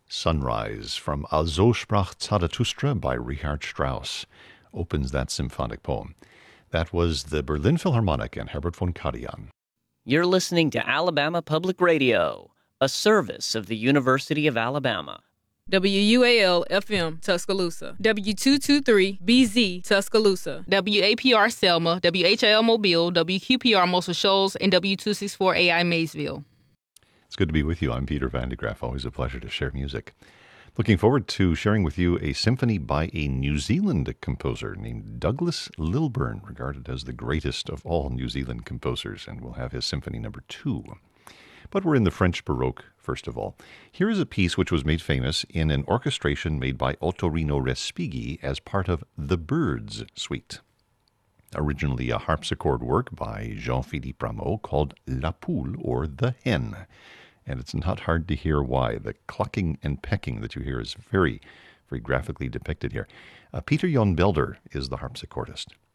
Sunrise from Also sprach Zarathustra by Richard Strauss opens that symphonic poem. That was the Berlin Philharmonic and Herbert von Karajan. You're listening to Alabama Public Radio, a service of the University of Alabama. WUAL-FM, Tuscaloosa. W223-BZ, Tuscaloosa. WAPR Selma, WHIL Mobile, WQPR Muscle Shoals, and W264AI Maysville. It's good to be with you. I'm Peter Van de Graaff. Always a pleasure to share music. Looking forward to sharing with you a symphony by a New Zealand composer named Douglas Lilburn, regarded as the greatest of all New Zealand composers, and we'll have his Symphony No. 2. But we're in the French Baroque, first of all. Here is a piece which was made famous in an orchestration made by Ottorino Respighi as part of The Birds Suite. Originally a harpsichord work by Jean-Philippe Rameau called La Poule, or The Hen. And it's not hard to hear why. The clucking and pecking that you hear is very, very graphically depicted here. Peter Jan Belder is the harpsichordist.